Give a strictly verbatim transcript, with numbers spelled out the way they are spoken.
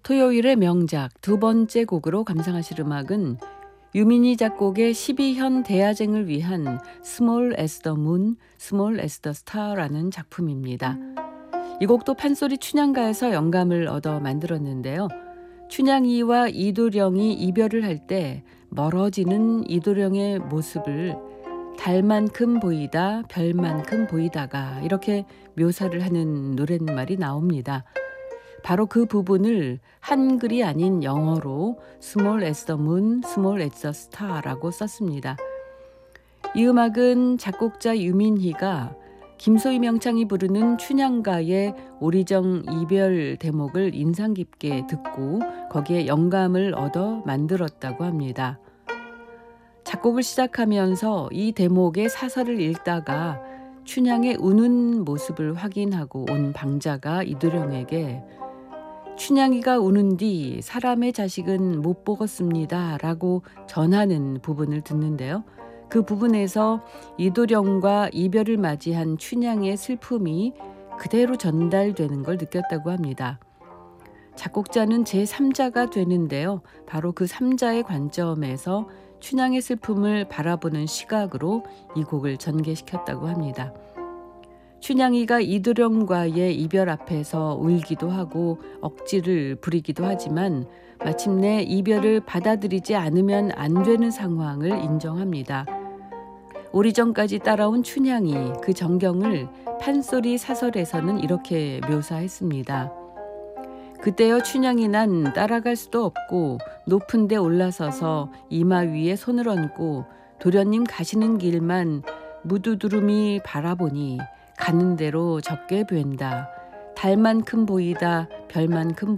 토요일의 명작 두 번째 곡으로 감상하실 음악은 유민희 작곡의 십이 현 대야쟁을 위한 Small as the Moon, Small as the Star라는 작품입니다. 이 곡도 판소리 춘향가에서 영감을 얻어 만들었는데요. 춘향이와 이도령이 이별을 할 때 멀어지는 이도령의 모습을 달만큼 보이다, 별만큼 보이다가 이렇게 묘사를 하는 노랫말이 나옵니다. 바로 그 부분을 한글이 아닌 영어로 Small as the moon, small as the star라고 썼습니다. 이 음악은 작곡자 유민희가 김소희 명창이 부르는 춘향가의 오리정 이별 대목을 인상 깊게 듣고 거기에 영감을 얻어 만들었다고 합니다. 작곡을 시작하면서 이 대목의 사설을 읽다가 춘향의 우는 모습을 확인하고 온 방자가 이도령에게 춘향이가 우는 뒤 사람의 자식은 못 보겠습니다 라고 전하는 부분을 듣는데요. 그 부분에서 이도령과 이별을 맞이한 춘향의 슬픔이 그대로 전달되는 걸 느꼈다고 합니다. 작곡자는 제삼자가 되는데요. 바로 그 삼자의 관점에서 춘향의 슬픔을 바라보는 시각으로 이 곡을 전개시켰다고 합니다. 춘향이가 이도령과의 이별 앞에서 울기도 하고 억지를 부리기도 하지만 마침내 이별을 받아들이지 않으면 안 되는 상황을 인정합니다. 오리정까지 따라온 춘향이 그 정경을 판소리 사설에서는 이렇게 묘사했습니다. 그때여 춘향이 난 따라갈 수도 없고 높은 데 올라서서 이마 위에 손을 얹고 도련님 가시는 길만 무두두루미 바라보니 가는 대로 적게 뵌다. 달만큼 보이다 별만큼